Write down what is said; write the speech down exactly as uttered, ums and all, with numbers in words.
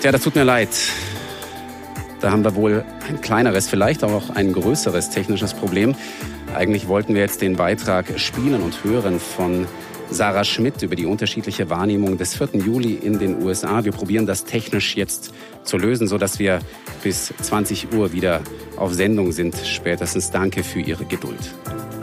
Ja, das tut mir leid. Da haben wir wohl ein kleineres, vielleicht auch ein größeres technisches Problem. Eigentlich wollten wir jetzt den Beitrag spielen und hören von Sarah Schmidt über die unterschiedliche Wahrnehmung des vierten Juli in den U S A. Wir probieren das technisch jetzt zu lösen, sodass wir bis zwanzig Uhr wieder auf Sendung sind. Spätestens danke für Ihre Geduld.